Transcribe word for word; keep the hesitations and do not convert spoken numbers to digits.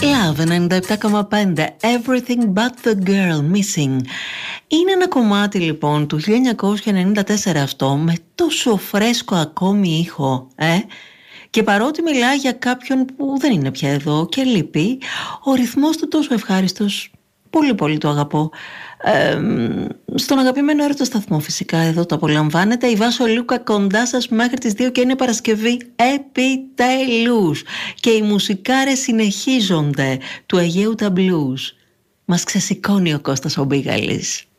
Love ενενήντα επτά κόμμα πέντε, Everything But The Girl Missing. Είναι ένα κομμάτι λοιπόν του χίλια εννιακόσια ενενήντα τέσσερα αυτό, με τόσο φρέσκο ακόμη ήχο, ε? Και παρότι μιλάει για κάποιον που δεν είναι πια εδώ και λείπει, ο ρυθμός του τόσο ευχάριστος, πολύ πολύ το αγαπώ. Ε, στον αγαπημένο έρωτα σταθμό φυσικά εδώ το απολαμβάνετε. Η Βάσο Λούκα κοντά σας μέχρι τις δύο και είναι Παρασκευή επιτέλους. Και οι μουσικάρες συνεχίζονται του Αιγαίου τα blues. Μας ξεσηκώνει ο Κώστας ο Μπίγαλης.